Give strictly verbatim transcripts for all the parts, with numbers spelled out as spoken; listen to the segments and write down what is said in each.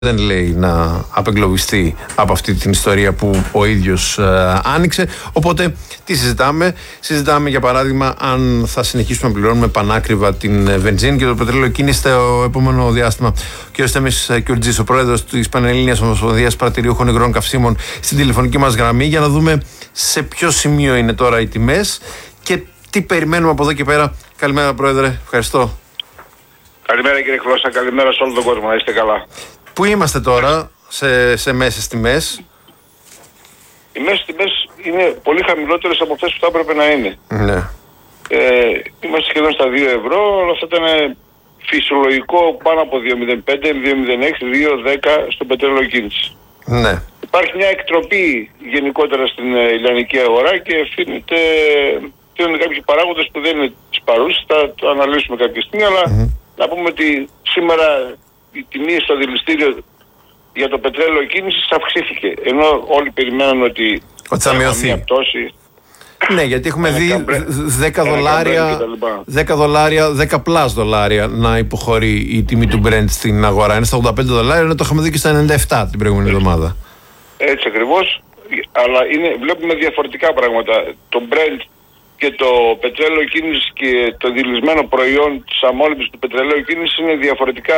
δεν λέει να απεγκλωβιστεί από αυτή την ιστορία που ο ίδιος ε, άνοιξε. Οπότε τι συζητάμε? Συζητάμε για παράδειγμα αν θα συνεχίσουμε να πληρώνουμε πανάκριβα την βενζίνη και το πετρέλαιο κίνηση στο επόμενο διάστημα. Ο κ. Στέμις Κιουρτζής, ο πρόεδρος της Πανελλήνιας Ομοσπονδίας Παρατηριούχων Υγρών Καυσίμων, στην τηλεφωνική μας γραμμή για να δούμε σε ποιο σημείο είναι τώρα οι τιμές και τι περιμένουμε από εδώ και πέρα. Καλημέρα, Πρόεδρε. Ευχαριστώ. Καλημέρα, κύριε Χλώσσα. Καλημέρα σε όλο τον κόσμο. Να είστε καλά. Πού είμαστε τώρα σε, σε μέσες τιμές? Οι μέσες τιμές είναι πολύ χαμηλότερες από αυτές που θα έπρεπε να είναι. Ναι. Ε, είμαστε σχεδόν στα δύο ευρώ, αλλά αυτό ήταν φυσιολογικό πάνω από δύο κόμμα μηδέν πέντε, δύο κόμμα μηδέν έξι, δύο κόμμα δέκα στο πετρέλαιο κίνηση. Ναι. Υπάρχει μια εκτροπή γενικότερα στην ελληνική αγορά και ευθύνεται, ευθύνονται κάποιοι παράγοντες που δεν είναι τις παρούσες, θα το αναλύσουμε κάποια στιγμή, αλλά mm-hmm. να πούμε ότι σήμερα η τιμή στο δηληστήριο για το πετρέλαιο κίνησης αυξήθηκε, ενώ όλοι περιμέναν ότι θα μειωθεί μια πτώση. Ναι, γιατί έχουμε δει δέκα δολάρια, δέκα δολάρια, δέκα πλας δολάρια να υποχωρεί η τιμή του Brent στην αγορά. Είναι στα ογδόντα πέντε δολάρια, ενώ το είχαμε δει και στα ενενήντα επτά την προηγούμενη εβδομάδα. Έτσι ακριβώς, αλλά είναι, βλέπουμε διαφορετικά πράγματα. Το Brent και το πετρέλαιο κίνησης και το δηλισμένο προϊόν της αμόλυβης του πετρελαίου κίνησης είναι διαφορετικά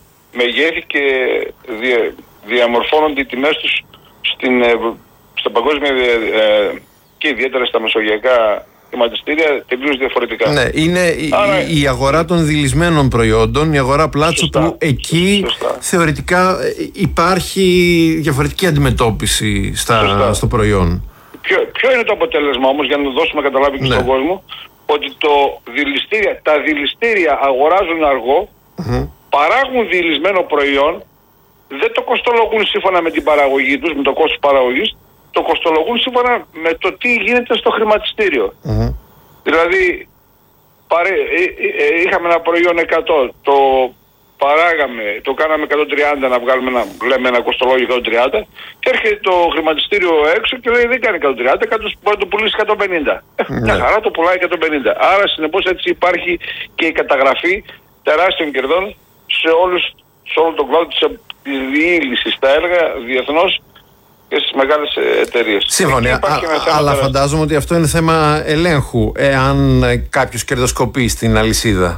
μεγέθη και δια, διαμορφώνονται οι τιμές τους στην, στα παγκόσμια ε, και ιδιαίτερα στα μεσογειακά χρηματιστήρια τελείως διαφορετικά. Ναι, είναι Άρα, η, η αγορά των δηλισμένων προϊόντων, η αγορά πλάτσου σωστά, που εκεί σωστά. θεωρητικά υπάρχει διαφορετική αντιμετώπιση στα, στο προϊόν. Ποιο, ποιο είναι το αποτέλεσμα όμως, για να το δώσουμε καταλάβει και ναι. στον κόσμο, ότι το δηληστήρια, τα δηληστήρια αγοράζουν αργό, mm-hmm. παράγουν δηλισμένο προϊόν, δεν το κοστολογούν σύμφωνα με την παραγωγή τους, με το κόστος παραγωγής, το κοστολογούν σύμφωνα με το τι γίνεται στο χρηματιστήριο. Mm-hmm. Δηλαδή, παρέ, ε, ε, είχαμε ένα προϊόν εκατό, το παράγαμε, το κάναμε εκατόν τριάντα να βγάλουμε ένα, λέμε ένα κοστολόγιο εκατόν τριάντα και έρχεται το χρηματιστήριο έξω και λέει δεν κάνει εκατόν τριάντα, μπορεί να το πουλήσει εκατόν πενήντα. Mm-hmm. Μια χαρά το πουλάει εκατόν πενήντα. Άρα συνεπώς έτσι υπάρχει και η καταγραφή τεράστιων κερδών σε, όλους, σε όλο τον κλάδο της, της διήλυσης, τα έργα διεθνώς και στις μεγάλες εταιρείες. Σύμφωνα, αλλά τεράστιο. Φαντάζομαι ότι αυτό είναι θέμα ελέγχου, εάν κάποιος κερδοσκοπεί στην αλυσίδα.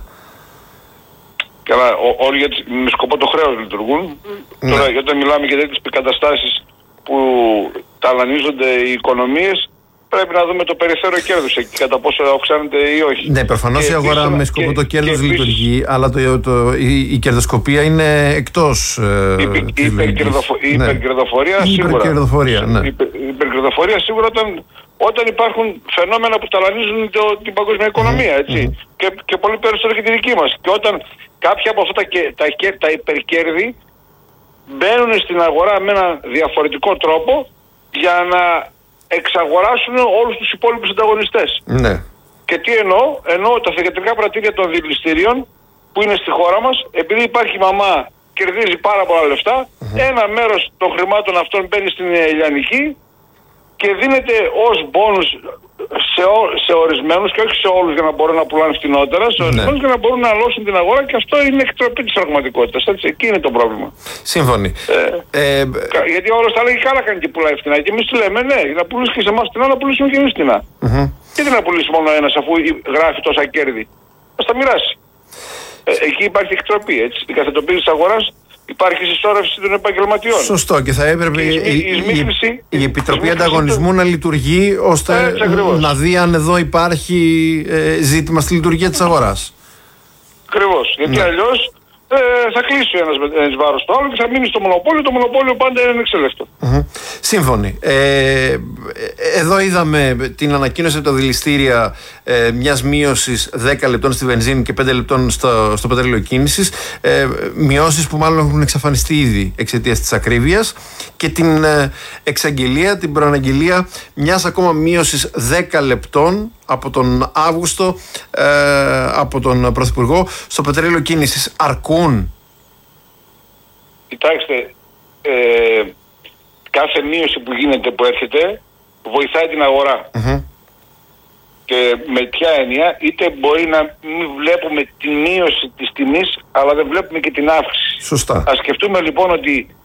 Καλά, όλοι για, με σκοπό το χρέος λειτουργούν. Ναι. Τώρα, όταν μιλάμε για τέτοιες καταστάσεις που ταλανίζονται οι οικονομίες, πρέπει να δούμε το περιθώριο κέρδους εκεί, κατά πόσο αυξάνεται ή όχι. Ναι, προφανώς η αγορά επίσης, με σκοπό και, το κέρδος λειτουργεί, αλλά το, το, η, η κερδοσκοπία είναι εκτός. Ε, η υπερκερδοφορία ναι. υπερκερδοφορία σίγουρα. Υπερκερδοφορία, ναι. Η υπερκερδοφορία σίγουρα όταν, όταν υπάρχουν φαινόμενα που ταλανίζουν το, την παγκόσμια οικονομία, έτσι. Mm-hmm. Και, και πολύ περισσότερο και τη δική μας. Και όταν κάποια από αυτά τα, τα, τα υπερκέρδη μπαίνουν στην αγορά με έναν διαφορετικό τρόπο για να εξαγοράσουν όλους τους υπόλοιπους ανταγωνιστές. Ναι. Και τι εννοώ? Εννοώ τα θηγατρικά πρατήρια των δηληστηρίων που είναι στη χώρα μας, επειδή υπάρχει μαμά, κερδίζει πάρα πολλά λεφτά, mm-hmm. ένα μέρος των χρημάτων αυτών μπαίνει στην ελληνική και δίνεται ως μπόνους σε, σε ορισμένους και όχι σε όλους για να μπορούν να πουλάνε φτηνότερα, σε ορισμένους ναι. για να μπορούν να αλώσουν την αγορά και αυτό είναι εκτροπή της πραγματικότητας. Έτσι, εκεί είναι το πρόβλημα. Σύμφωνοι. Ε, ε, γιατί όλος θα λέγει καλά κάνει και πουλάει φτηνά. Και εμείς τι λέμε, ναι, να πουλήσει και σε εμάς φτηνά, να πουλήσουμε και εμείς φτηνά. Mm-hmm. Και δεν να πουλήσει μόνο ένας αφού γράφει τόσα κέρδη. Ας τα μοιράσει. Ε, εκεί υπάρχει εκτροπή, έτσι. Την καθετοποίηση της αγοράς. Υπάρχει συσσόρευση των επαγγελματιών. Σωστό, και θα έπρεπε η, η, η, η, η Επιτροπή Ανταγωνισμού το... να λειτουργεί ώστε να δει αν εδώ υπάρχει ε, ζήτημα στη λειτουργία της αγοράς. Ακριβώς. Γιατί ναι. αλλιώς ε, θα κλείσει ένας εις βάρος το άλλο και θα μείνει στο μονοπόλιο. Το μονοπόλιο πάντα είναι εξελεύτο. Mm-hmm. Σύμφωνοι. Ε, εδώ είδαμε την ανακοίνωση από τα δηληστήρια ε, μιας μείωσης δέκα λεπτών στη βενζίνη και πέντε λεπτών στο, στο πετρέλαιο κίνησης. Ε, μειώσεις που μάλλον έχουν εξαφανιστεί ήδη εξαιτίας της ακρίβειας και την ε, εξαγγελία, την προαναγγελία μιας ακόμα μείωσης δέκα λεπτών από τον Αύγουστο ε, από τον Πρωθυπουργό στο πετρέλαιο κίνησης. Αρκούν? Κοιτάξτε, ε, κάθε μείωση που γίνεται, που έρχεται, βοηθάει την αγορά. Mm-hmm. Και με ποια έννοια, είτε μπορεί να μην βλέπουμε τη μείωση της τιμής, αλλά δεν βλέπουμε και την αύξηση. Σωστά. Ας σκεφτούμε λοιπόν ότι